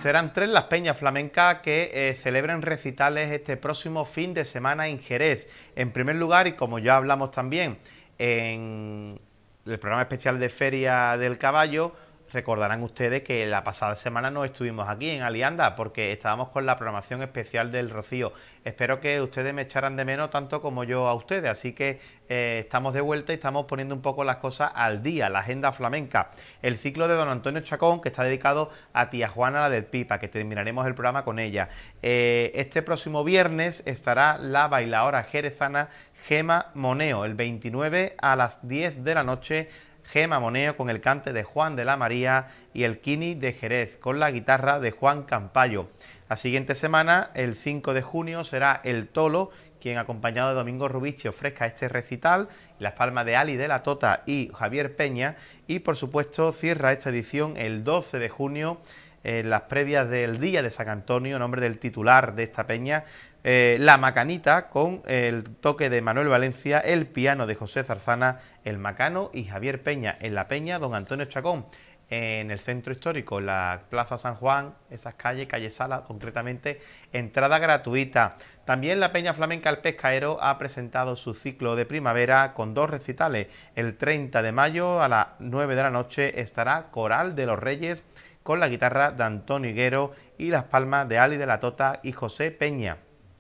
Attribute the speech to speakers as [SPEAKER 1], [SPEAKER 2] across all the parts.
[SPEAKER 1] Serán 3 las peñas flamencas que celebren recitales este próximo fin de semana en Jerez. En primer lugar, y como ya hablamos también en el programa especial de Feria del Caballo, recordarán ustedes que la pasada semana no estuvimos aquí en Alianda porque estábamos con la programación especial del Rocío. Espero que ustedes me echaran de menos tanto como yo a ustedes, así que estamos de vuelta y estamos poniendo un poco las cosas al día, la agenda flamenca. El ciclo de don Antonio Chacón, que está dedicado a tía Juana la del Pipa, que terminaremos el programa con ella. Este próximo viernes estará la bailaora jerezana Gema Moneo, el 29 a las 10 de la noche. Gema Moneo con el cante de Juan de la María y el Quini de Jerez con la guitarra de Juan Campayo. La siguiente semana, el 5 de junio, será el Tolo quien, acompañado de Domingo Rubici, ofrezca este recital, las palmas de Ali de la Tota y Javier Peña, y por supuesto cierra esta edición el 12 de junio, en las previas del Día de San Antonio, nombre del titular de esta peña, La Macanita, con el toque de Manuel Valencia, el piano de José Zarzana, el Macano y Javier Peña. En la peña, don Antonio Chacón, en el centro histórico, en la Plaza San Juan, esas calles, calle Sala, concretamente, entrada gratuita. También la Peña Flamenca El Pescaero ha presentado su ciclo de primavera con 2 recitales. El 30 de mayo a las 9 de la noche estará Coral de los Reyes con la guitarra de Antonio Higuero y las palmas de Ali de la Tota y José Peña.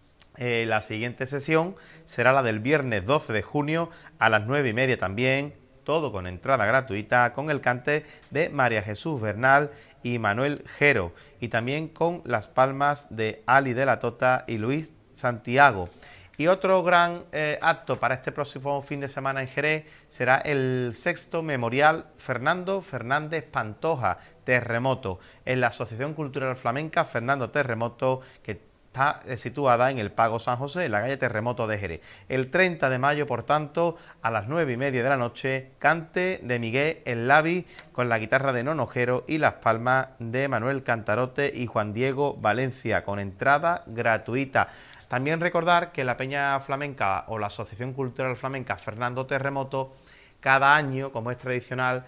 [SPEAKER 1] La siguiente sesión será la del viernes 12 de junio a las 9:30 también, todo con entrada gratuita, con el cante de María Jesús Bernal y Manuel Jero, y también con las palmas de Ali de la Tota y Luis Santiago. Y otro gran acto para este próximo fin de semana en Jerez será el 6º Memorial Fernando Fernández Pantoja, Terremoto, en la Asociación Cultural Flamenca Fernando Terremoto, que está situada en el Pago San José, en la calle Terremoto de Jerez. El 30 de mayo, por tanto, a las 9:30 de la noche, cante de Miguel El Lavi con la guitarra de Nonojero y las palmas de Manuel Cantarote y Juan Diego Valencia, con entrada gratuita. También recordar que la Peña Flamenca o la Asociación Cultural Flamenca Fernando Terremoto, cada año, como es tradicional,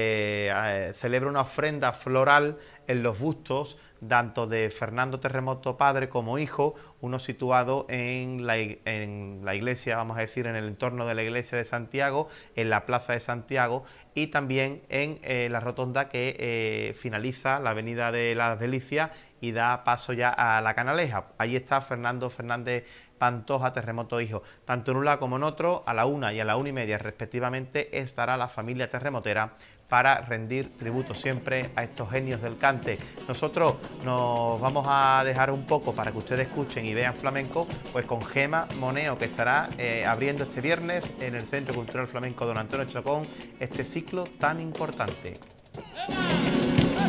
[SPEAKER 1] celebra una ofrenda floral en los bustos tanto de Fernando Terremoto padre como hijo, uno situado en la iglesia, vamos a decir, en el entorno de la iglesia de Santiago, en la plaza de Santiago, y también en la rotonda que finaliza la avenida de las Delicias y da paso ya a la Canaleja. Ahí está Fernando Fernández Pantoja, Terremoto hijo. Tanto en un lado como en otro, a la 1 y a la 1:30 respectivamente, estará la familia terremotera para rendir tributo siempre a estos genios del cante. Nosotros nos vamos a dejar un poco para que ustedes escuchen y vean flamenco, pues con Gema Moneo, que estará abriendo este viernes en el Centro Cultural Flamenco Don Antonio Chacón este ciclo tan importante.